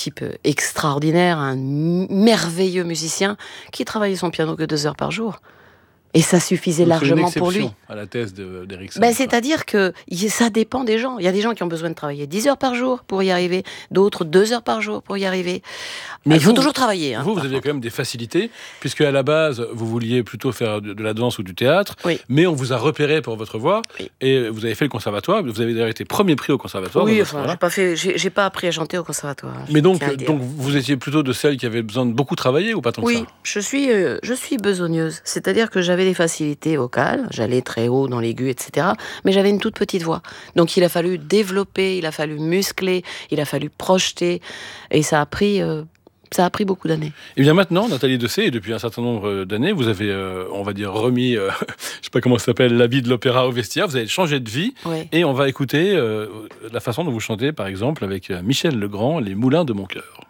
type extraordinaire, un merveilleux musicien, qui travaillait son piano que 2 heures par jour. Et ça suffisait largement pour lui. C'est une exception à la thèse d'Erikson. C'est-à-dire que ça dépend des gens. Il y a des gens qui ont besoin de travailler 10 heures par jour pour y arriver, d'autres 2 heures par jour pour y arriver. Mais il faut toujours travailler. Vous aviez quand même des facilités, puisque à la base, vous vouliez plutôt faire de la danse ou du théâtre, oui. Mais on vous a repéré pour votre voix, oui. Et vous avez fait le conservatoire, vous avez d'ailleurs été premier prix au conservatoire. Oui, j'ai pas appris à chanter au conservatoire. Mais donc vous étiez plutôt de celles qui avaient besoin de beaucoup travailler ou pas tant que ça? Oui, je suis besogneuse, c'est-à-dire que j'avais des facilités vocales, j'allais très haut dans l'aigu, etc. Mais j'avais une toute petite voix. Donc il a fallu développer, il a fallu muscler, il a fallu projeter. Et ça a pris beaucoup d'années. Et bien maintenant, Nathalie Dessay, et depuis un certain nombre d'années, vous avez, on va dire, remis, je ne sais pas comment ça s'appelle, l'habit de l'opéra au vestiaire, vous avez changé de vie. Oui. Et on va écouter la façon dont vous chantez, par exemple, avec Michel Legrand, Les Moulins de mon cœur.